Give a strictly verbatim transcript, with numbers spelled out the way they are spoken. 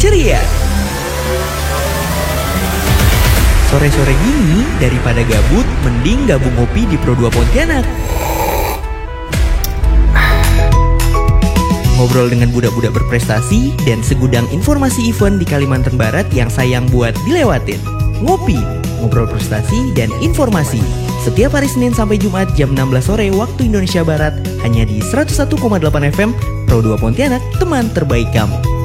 ceria. Sore-sore gini, daripada gabut, mending gabung ngopi di Pro dua Pontianak. Ngobrol dengan budak-budak berprestasi dan segudang informasi event di Kalimantan Barat yang sayang buat dilewatin. Ngopi, ngobrol prestasi dan informasi. Setiap hari Senin sampai Jumat jam enam belas sore waktu Indonesia Barat hanya di seratus satu koma delapan F M Pro dua Pontianak, teman terbaik kamu.